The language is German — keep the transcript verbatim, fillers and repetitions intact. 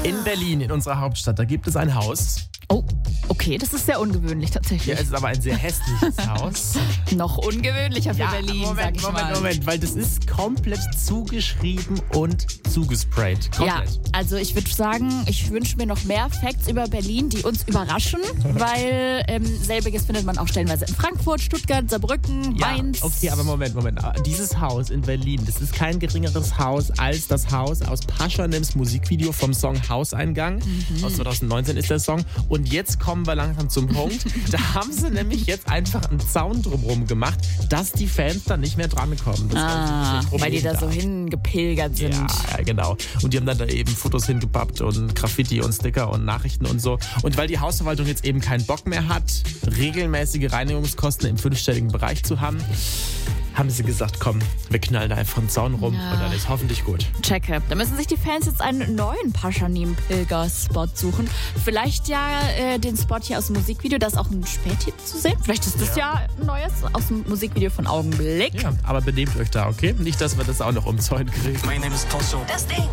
In Berlin, in unserer Hauptstadt, da gibt es ein Haus. Oh, okay, das ist sehr ungewöhnlich tatsächlich. Ja, es ist aber ein sehr hässliches Haus. Noch ungewöhnlicher für Ja, Berlin, Moment, sag ich Moment, mal. Moment, weil das ist komplett zugeschrieben und zugesprayt. Ja, Komplett. also ich würde sagen, ich wünsche mir noch mehr Facts über Berlin, die uns überraschen, weil ähm, selbiges findet man auch stellenweise in Frankfurt, Stuttgart, Saarbrücken, Ja, Mainz. okay, aber Moment, Moment. Dieses Haus in Berlin, das ist kein geringeres Haus als das Haus aus Paschanims Musikvideo vom Song Hauseingang. Mhm. Aus zwanzig neunzehn ist der Song. Und jetzt kommen wir langsam zum Punkt. Da haben sie nämlich jetzt einfach einen Zaun drumherum gemacht, dass die Fans da nicht mehr drankommen. Das Ah, ist ein weil die da so da. hingepilgert sind. Ja, ja, genau. Und die haben dann da eben Fotos hingepappt und Graffiti und Sticker und Nachrichten und so. Und weil die Hausverwaltung jetzt eben keinen Bock mehr hat, regelmäßige Reinigungskosten im fünfstelligen Bereich zu haben, haben sie gesagt, komm, wir knallen da einfach einen Zaun rum Ja. und dann ist hoffentlich gut. Checke. Da müssen sich die Fans jetzt einen neuen Paschanim-Pilger-Spot suchen. Vielleicht ja äh, den Spot hier aus dem Musikvideo, da ist auch ein Späthit zu sehen. Vielleicht ist das ja, ein neues aus dem Musikvideo von Augenblick. Ja, aber benehmt euch da, okay? Nicht, dass wir das auch noch umzäunt kriegen. My name is Tosho. Das Ding.